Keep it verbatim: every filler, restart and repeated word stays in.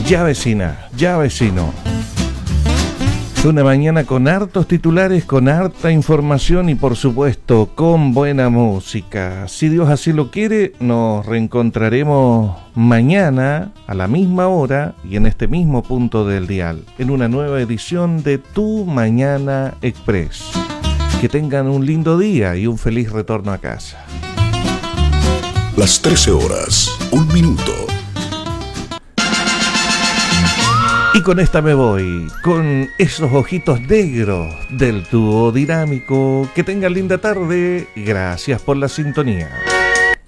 Ya vecina, ya vecino. Es una mañana con hartos titulares, con harta información y por supuesto con buena música. Si Dios así lo quiere, nos reencontraremos mañana a la misma hora y en este mismo punto del dial, en una nueva edición de Tu Mañana Express. Que tengan un lindo día y un feliz retorno a casa. Las trece horas, un minuto. Y con esta me voy, con esos ojitos negros del dúo dinámico. Que tengan linda tarde. Gracias por la sintonía.